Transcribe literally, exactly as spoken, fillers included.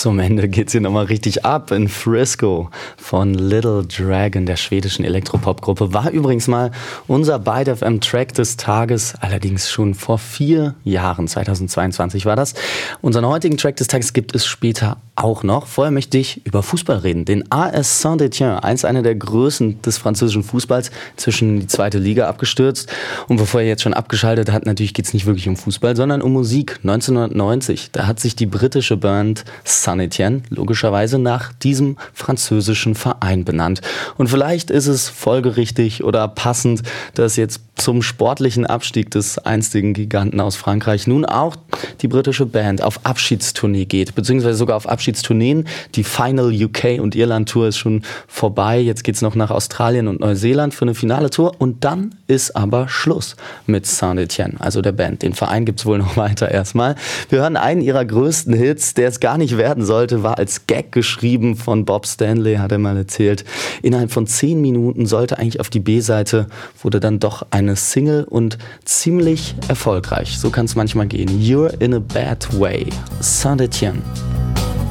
Zum Ende geht's hier nochmal richtig ab in Frisco von Little Dragon, der schwedischen Elektropop-Gruppe. War übrigens mal unser Byte F M-Track des Tages, allerdings schon vor vier Jahren, zweitausendzweiundzwanzig war das. Unseren heutigen Track des Tages gibt es später auch noch. Vorher möchte ich über Fußball reden. Den A S Saint-Étienne, eins einer der Größen des französischen Fußballs, zwischen die zweite Liga abgestürzt. Und bevor ihr jetzt schon abgeschaltet habt, natürlich geht's nicht wirklich um Fußball, sondern um Musik. neunzehnhundertneunzig, da hat sich die britische Band Saint-Étienne logischerweise nach diesem französischen Verein benannt. Und vielleicht ist es folgerichtig oder passend, dass jetzt zum sportlichen Abstieg des einstigen Giganten aus Frankreich nun auch die britische Band auf Abschiedstournee geht, beziehungsweise sogar auf Abschiedstourneen. Die Final U K und Irland Tour ist schon vorbei. Jetzt geht's noch nach Australien und Neuseeland für eine finale Tour und dann ist aber Schluss mit Saint-Étienne, also der Band. Den Verein gibt's wohl noch weiter erstmal. Wir hören einen ihrer größten Hits, der es gar nicht werden sollte, war als Gag geschrieben von Bob Stanley, hat er mal erzählt. Innerhalb von zehn Minuten sollte eigentlich auf die B-Seite, wurde dann doch eine Single und ziemlich erfolgreich. So kann es manchmal gehen. You're in a bad way. Saint-Étienne.